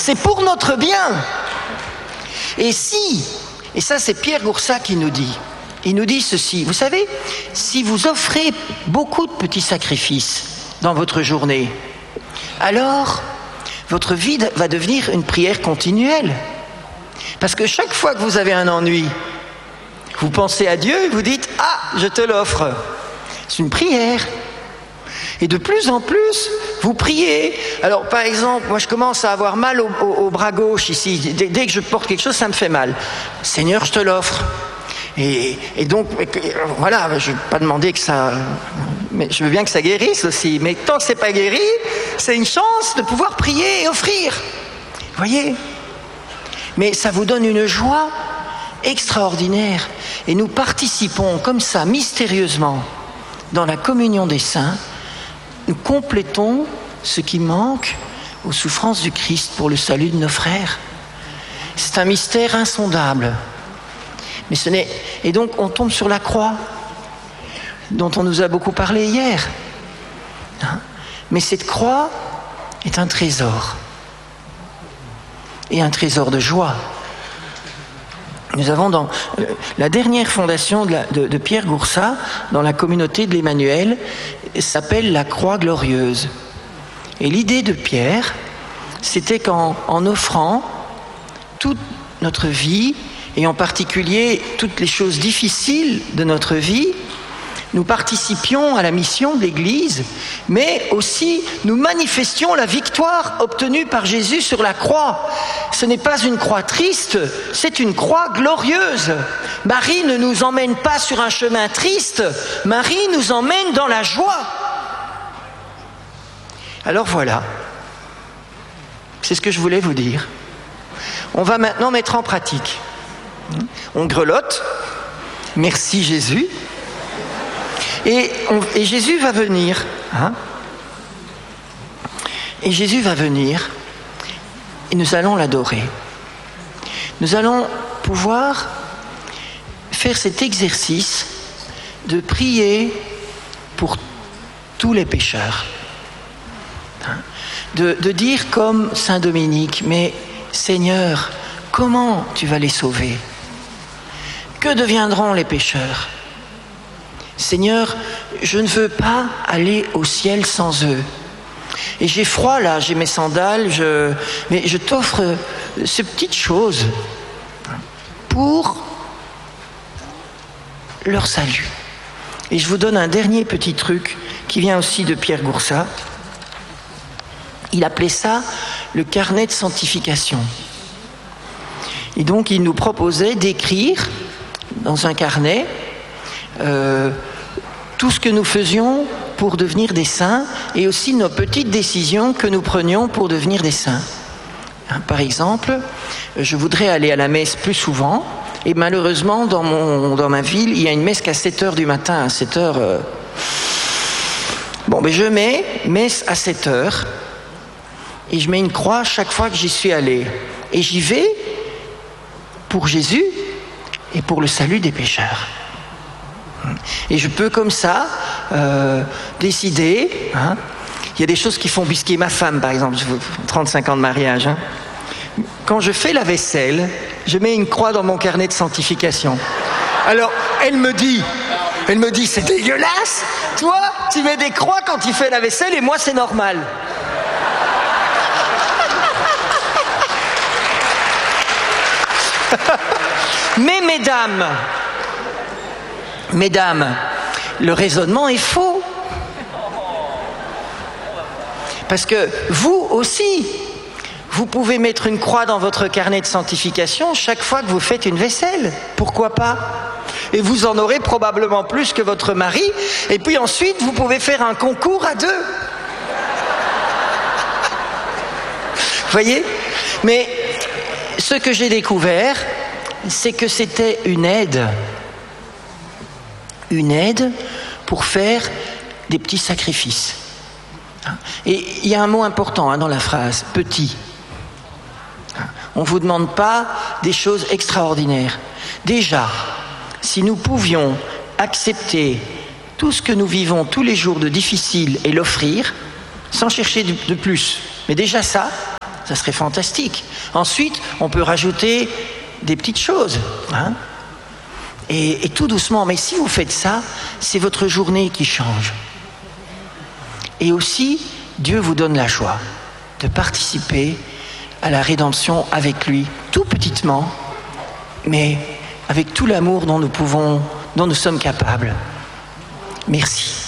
c'est pour notre bien. Et ça c'est Pierre Goursat qui nous dit, il nous dit ceci, vous savez, si vous offrez beaucoup de petits sacrifices dans votre journée, alors votre vie va devenir une prière continuelle. Parce que chaque fois que vous avez un ennui, vous pensez à Dieu et vous dites « Ah, je te l'offre ». C'est une prière. Et de plus en plus, vous priez. Alors, par exemple, moi je commence à avoir mal au bras gauche ici. Dès que je porte quelque chose, ça me fait mal. Seigneur, je te l'offre. Et donc, voilà, je ne vais pas demander que ça... Mais je veux bien que ça guérisse aussi. Mais tant que ce n'est pas guéri, c'est une chance de pouvoir prier et offrir. Vous voyez ? Mais ça vous donne une joie extraordinaire. Et nous participons comme ça, mystérieusement, dans la communion des saints. Nous complétons ce qui manque aux souffrances du Christ pour le salut de nos frères. C'est un mystère insondable. Mais et donc on tombe sur la croix, dont on nous a beaucoup parlé hier. Mais cette croix est un trésor. Et un trésor de joie. Nous avons dans la dernière fondation de Pierre Goursat, dans la communauté de l'Emmanuel, s'appelle la Croix Glorieuse. Et l'idée de Pierre, c'était qu'en offrant toute notre vie, et en particulier toutes les choses difficiles de notre vie, nous participions à la mission de l'Église, mais aussi nous manifestions la victoire obtenue par Jésus sur la croix. Ce n'est pas une croix triste, c'est une croix glorieuse. Marie ne nous emmène pas sur un chemin triste, Marie nous emmène dans la joie. Alors voilà, c'est ce que je voulais vous dire. On va maintenant mettre en pratique. On grelotte, merci Jésus. Et Jésus va venir. Et Jésus va venir et nous allons l'adorer. Nous allons pouvoir faire cet exercice de prier pour tous les pécheurs. De dire comme Saint Dominique, mais Seigneur, comment tu vas les sauver ? Que deviendront les pécheurs ? Seigneur, je ne veux pas aller au ciel sans eux. Et j'ai froid là, j'ai mes sandales, mais je t'offre ces petites choses pour leur salut. Et je vous donne un dernier petit truc qui vient aussi de Pierre Goursat. Il appelait ça le carnet de sanctification. Et donc il nous proposait d'écrire dans un carnet tout ce que nous faisions pour devenir des saints et aussi nos petites décisions que nous prenions pour devenir des saints. Par exemple, je voudrais aller à la messe plus souvent et malheureusement dans ma ville, il y a une messe qu'à 7h du matin, à 7h. Bon, je mets messe à 7h et je mets une croix chaque fois que j'y suis allé. Et j'y vais pour Jésus et pour le salut des pécheurs. Et je peux comme ça décider. Il y a des choses qui font bisquer ma femme, par exemple, 35 ans de mariage. Quand je fais la vaisselle, je mets une croix dans mon carnet de sanctification. Alors, elle me dit, c'est dégueulasse. Toi, tu mets des croix quand tu fais la vaisselle et moi, c'est normal. Mais mesdames, le raisonnement est faux. Parce que vous aussi, vous pouvez mettre une croix dans votre carnet de sanctification chaque fois que vous faites une vaisselle. Pourquoi pas ? Et vous en aurez probablement plus que votre mari. Et puis ensuite, vous pouvez faire un concours à 2. Vous voyez ? Mais ce que j'ai découvert, c'est que c'était une aide pour faire des petits sacrifices. Et il y a un mot important dans la phrase, petit. On ne vous demande pas des choses extraordinaires. Déjà, si nous pouvions accepter tout ce que nous vivons tous les jours de difficile et l'offrir, sans chercher de plus, mais déjà ça ça serait fantastique. Ensuite, on peut rajouter des petites choses, hein. Et tout doucement, mais si vous faites ça, c'est votre journée qui change. Et aussi, Dieu vous donne la joie de participer à la rédemption avec lui, tout petitement, mais avec tout l'amour dont nous sommes capables. Merci.